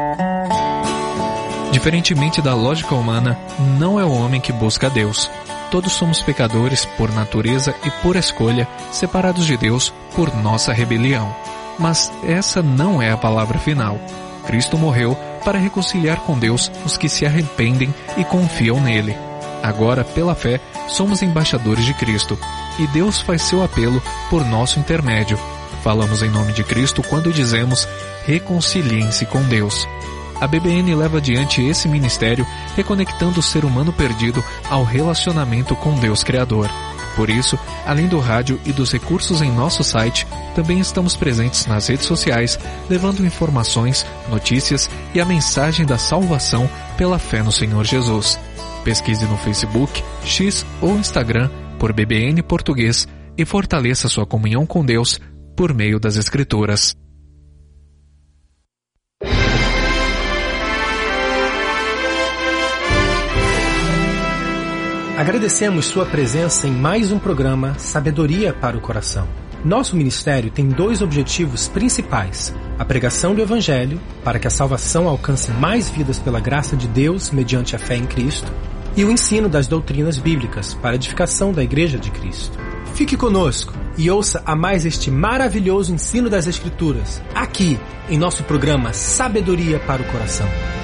Diferentemente da lógica humana, não é o homem que busca a Deus. Todos somos pecadores por natureza e por escolha, separados de Deus por nossa rebelião. Mas essa não é a palavra final. Cristo morreu para reconciliar com Deus os que se arrependem e confiam nele. Agora, pela fé, somos embaixadores de Cristo, e Deus faz seu apelo por nosso intermédio. Falamos em nome de Cristo quando dizemos: reconciliem-se com Deus. A BBN leva adiante esse ministério, reconectando o ser humano perdido ao relacionamento com Deus Criador. Por isso, além do rádio e dos recursos em nosso site, também estamos presentes nas redes sociais, levando informações, notícias e a mensagem da salvação pela fé no Senhor Jesus. Pesquise no Facebook, X ou Instagram por BBN Português e fortaleça sua comunhão com Deus por meio das Escrituras. Agradecemos sua presença em mais um programa Sabedoria para o Coração. Nosso ministério tem 2 objetivos principais: a pregação do Evangelho, para que a salvação alcance mais vidas pela graça de Deus mediante a fé em Cristo, e o ensino das doutrinas bíblicas para a edificação da Igreja de Cristo. Fique conosco e ouça a mais este maravilhoso ensino das Escrituras, aqui em nosso programa Sabedoria para o Coração.